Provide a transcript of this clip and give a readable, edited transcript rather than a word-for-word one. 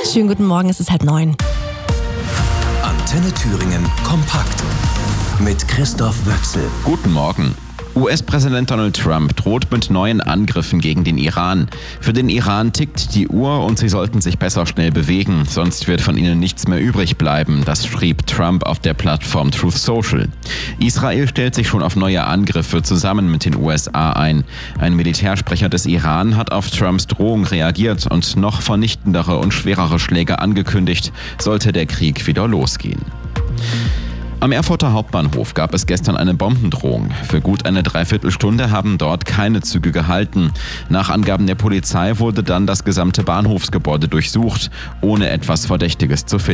Schönen guten Morgen, es ist 8:30. Antenne Thüringen kompakt mit Christoph Wöchsel. Guten Morgen. US-Präsident Donald Trump droht mit neuen Angriffen gegen den Iran. Für den Iran tickt die Uhr und sie sollten sich besser schnell bewegen, sonst wird von ihnen nichts mehr übrig bleiben. Das schrieb Trump auf der Plattform Truth Social. Israel stellt sich schon auf neue Angriffe zusammen mit den USA ein. Ein Militärsprecher des Iran hat auf Trumps Drohung reagiert und noch vernichtendere und schwerere Schläge angekündigt, sollte der Krieg wieder losgehen. Am Erfurter Hauptbahnhof gab es gestern eine Bombendrohung. Für gut eine Dreiviertelstunde haben dort keine Züge gehalten. Nach Angaben der Polizei wurde dann das gesamte Bahnhofsgebäude durchsucht, ohne etwas Verdächtiges zu finden.